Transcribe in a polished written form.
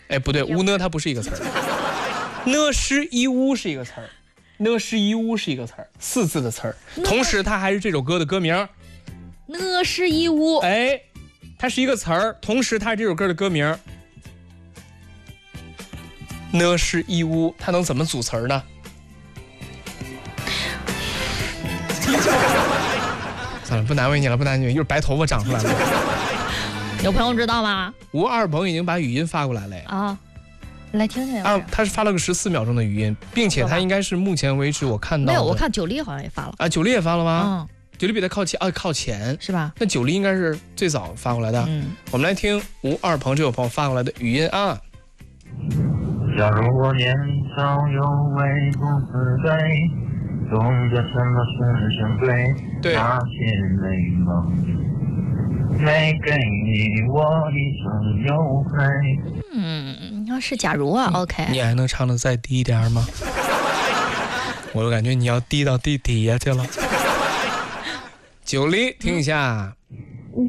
哎，不对，乌呢它不是一个词儿，呢诗一乌是一个词儿，呢诗一乌是一个词儿，4字的词儿，同时它还是这首歌的歌名。 呢诗一乌， 哎，它是一个词儿，同时它是这首歌的歌名。呢诗一乌，它能怎么组词儿呢？算了，不难为你了，不难为你，一会儿白头发长出来了。 有朋友知道吗？ 吴二鹏已经把语音发过来了啊，来听听啊，他是发了个14秒钟的语音，并且他应该是目前为止我看到的没有，我看九力好像也发了啊，九力也发了吗？ 嗯， 九力比他靠前是吧？ 那九力应该是最早发过来的。我们来听吴二鹏这位朋友发过来的语音啊。 假如我年少有为不自卑，懂得什么是珍贵， 对， 那些美梦没给你我一生有愧。 要是假如啊，OK。 你还能唱得再低一点吗？我就感觉你要低到地底下去了。九力，听一下。